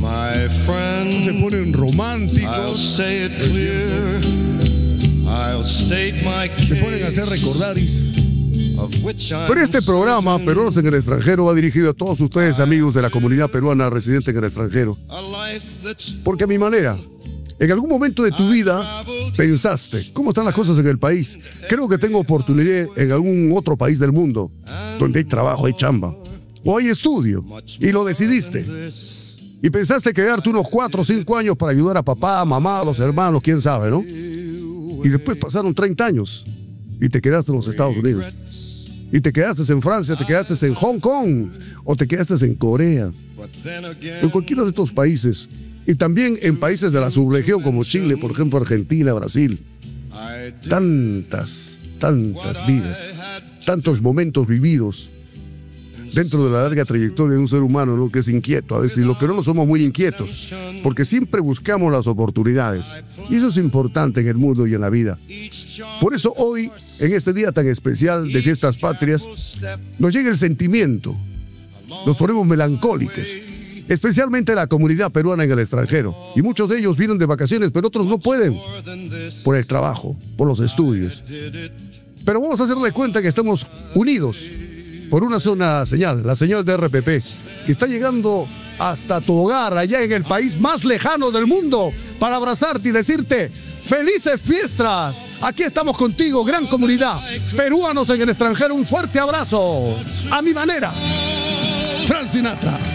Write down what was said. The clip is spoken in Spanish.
My friend, Se ponen I'll románticos. say it clear. I'll state my Se ponen a hacer case, recordaris. of which I'm Pero este programa, certain. Peruanos en el Extranjero, va dirigido a todos ustedes, amigos de la comunidad peruana residente en el extranjero. A life that's Porque a mi manera, en algún momento de tu vida pensaste, ¿cómo están las cosas en el país? Creo que tengo oportunidad en algún otro país del mundo, donde hay trabajo, hay chamba, o hay estudio, y lo decidiste. Y pensaste quedarte unos 4 o 5 años para ayudar a papá, a mamá, a los hermanos, quién sabe, ¿no? Y después pasaron 30 años y te quedaste en los Estados Unidos. Y te quedaste en Francia, te quedaste en Hong Kong, o te quedaste en Corea, but then again, en cualquiera de estos países. Y también en países de la subregión como Chile, por ejemplo, Argentina, Brasil. I did Tantas vidas, tantos momentos vividos dentro de la larga trayectoria de un ser humano, ¿no? Que es inquieto a veces, y los que no somos muy inquietos, porque siempre buscamos las oportunidades. Y eso es importante en el mundo y en la vida. Por eso hoy, en este día tan especial de Fiestas Patrias, nos llega el sentimiento, nos ponemos melancólicos, especialmente la comunidad peruana en el extranjero. Y muchos de ellos vienen de vacaciones, pero otros no pueden more than this. por el trabajo, por los estudios. Pero vamos a hacer de cuenta que estamos unidos por una sola señal, la señal de RPP, que está llegando hasta tu hogar, allá en el país más lejano del mundo, para abrazarte y decirte ¡felices fiestas! Aquí estamos contigo, gran comunidad, peruanos en el extranjero, un fuerte abrazo, a mi manera, Frank Sinatra.